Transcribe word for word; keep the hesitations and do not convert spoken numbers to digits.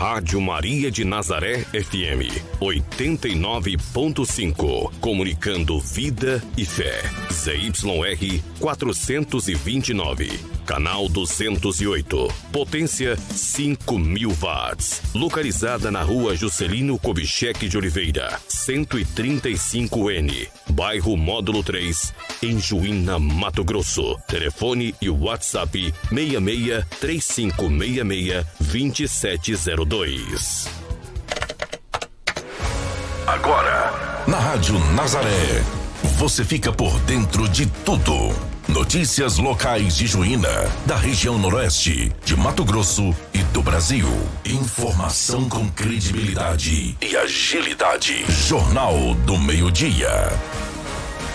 Rádio Maria de Nazaré F M, oitenta e nove ponto cinco. Comunicando vida e fé. Z Y R quatrocentos e vinte e nove. Canal duzentos e oito. Potência cinco mil watts. Localizada na rua Juscelino Kubitschek de Oliveira, cento e trinta e cinco N. Bairro Módulo três, em Juína, Mato Grosso. Telefone e WhatsApp seis seis três cinco seis seis dois sete zero dois. Agora, na Rádio Nazaré, você fica por dentro de tudo. Notícias locais de Juína, da região noroeste, de Mato Grosso e do Brasil. Informação com credibilidade e agilidade. Jornal do Meio-Dia.